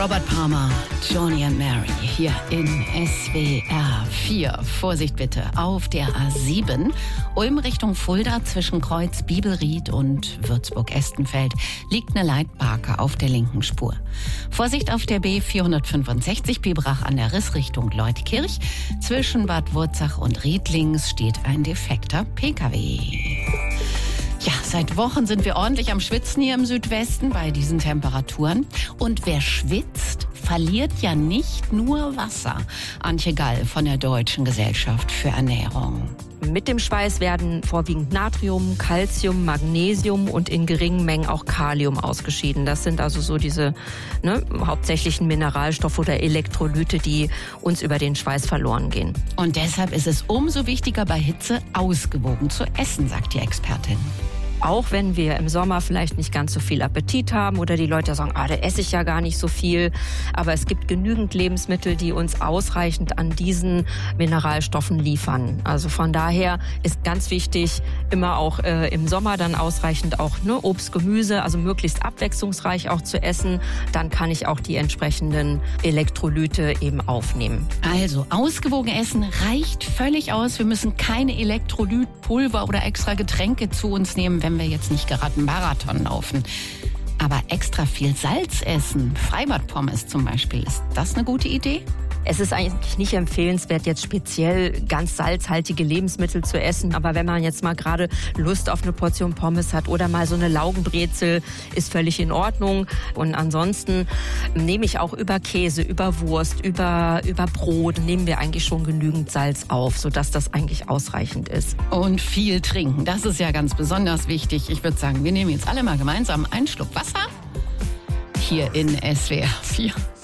Robert Palmer, Joni and Mary hier in SWR 4. Vorsicht bitte, auf der A7, Ulm Richtung Fulda zwischen Kreuz Bibelried und Würzburg-Estenfeld liegt eine Leitbarke auf der linken Spur. Vorsicht auf der B465 Biberach an der Riss Richtung Leutkirch. Zwischen Bad Wurzach und Riedlings steht ein defekter PKW. Ja, seit Wochen sind wir ordentlich am Schwitzen hier im Südwesten bei diesen Temperaturen. Und wer schwitzt, verliert ja nicht nur Wasser. Antje Gall von der Deutschen Gesellschaft für Ernährung. Mit dem Schweiß werden vorwiegend Natrium, Calcium, Magnesium und in geringen Mengen auch Kalium ausgeschieden. Das sind also so diese hauptsächlichen Mineralstoffe oder Elektrolyte, die uns über den Schweiß verloren gehen. Und deshalb ist es umso wichtiger, bei Hitze ausgewogen zu essen, sagt die Expertin. Auch wenn wir im Sommer vielleicht nicht ganz so viel Appetit haben oder die Leute sagen, da esse ich ja gar nicht so viel. Aber es gibt genügend Lebensmittel, die uns ausreichend an diesen Mineralstoffen liefern. Also von daher ist ganz wichtig, immer auch im Sommer dann ausreichend auch Obst, Gemüse, also möglichst abwechslungsreich auch zu essen. Dann kann ich auch die entsprechenden Elektrolyte eben aufnehmen. Also ausgewogen essen reicht völlig aus. Wir müssen keine Elektrolytpulver oder extra Getränke zu uns nehmen, wenn wir jetzt nicht gerade einen Marathon laufen. Aber extra viel Salz essen, Freibadpommes zum Beispiel, ist das eine gute Idee? Es ist eigentlich nicht empfehlenswert, jetzt speziell ganz salzhaltige Lebensmittel zu essen. Aber wenn man jetzt mal gerade Lust auf eine Portion Pommes hat oder mal so eine Laugenbrezel, ist völlig in Ordnung. Und ansonsten nehme ich auch über Käse, über Wurst, über Brot, nehmen wir eigentlich schon genügend Salz auf, sodass das eigentlich ausreichend ist. Und viel trinken, das ist ja ganz besonders wichtig. Ich würde sagen, wir nehmen jetzt alle mal gemeinsam einen Schluck Wasser hier in SWR 4.